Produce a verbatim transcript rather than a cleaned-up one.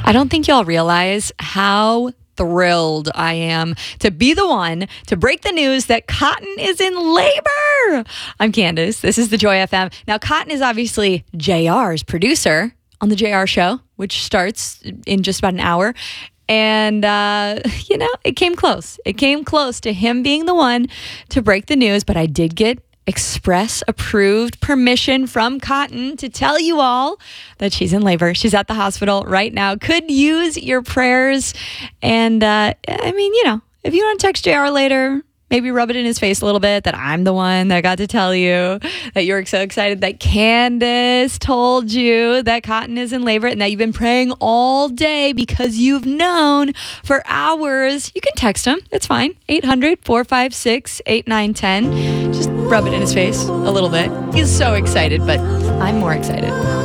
I don't think y'all realize how thrilled I am to be the one to break the news that Cotton is in labor. I'm Candace. This is the Joy F M. Now, Cotton is obviously J R's producer on the J R Show, which starts in just about an hour. And, uh, you know, it came close. It came close to him being the one to break the news, but I did get express approved permission from Cotton to tell you all that she's in labor. She's at the hospital right now. Could use your prayers. And uh, I mean, you know, if you want to text J R later, maybe rub it in his face a little bit that I'm the one that got to tell you that you're so excited that Candace told you that Cotton is in labor and that you've been praying all day because you've known for hours. You can text him. It's fine. eight hundred, four five six, eight nine one zero. Just rub it in his face a little bit. He's so excited, but I'm more excited.